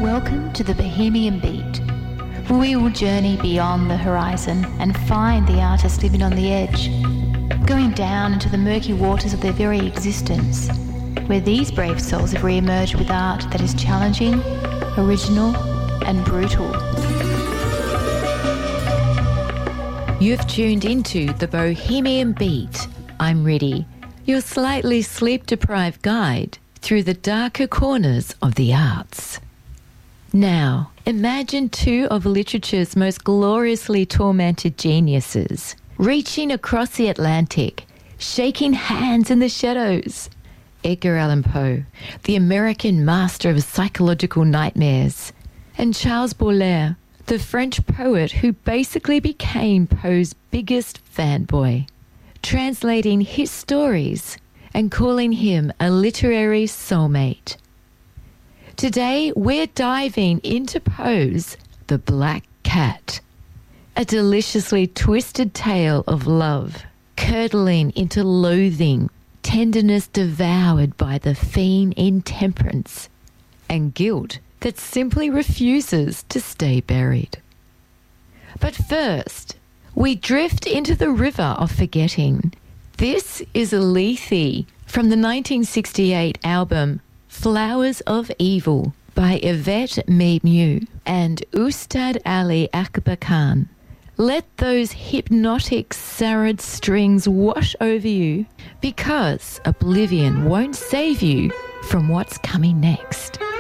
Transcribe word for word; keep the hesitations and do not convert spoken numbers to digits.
Welcome to the Bohemian Beat, where we will journey beyond the horizon and find the artists living on the edge, going down into the murky waters of their very existence, where these brave souls have re-emerged with art that is challenging, original, and brutal. You've tuned into the Bohemian Beat. I'm Ready, your slightly sleep-deprived guide through the darker corners of the arts. Now, imagine two of literature's most gloriously tormented geniuses reaching across the Atlantic, shaking hands in the shadows. Edgar Allan Poe, the American master of psychological nightmares, and Charles Baudelaire, the French poet who basically became Poe's biggest fanboy, translating his stories and calling him a literary soulmate. Today, we're diving into Poe's The Black Cat, a deliciously twisted tale of love, curdling into loathing, tenderness devoured by the fiend intemperance, and guilt that simply refuses to stay buried. But first, we drift into the river of forgetting. This is Lethe from the nineteen sixty-eight album Flowers of Evil by Yvette Mimieux and Ustad Ali Akbar Khan. Let those hypnotic sarod strings wash over you, because oblivion won't save you from what's coming next.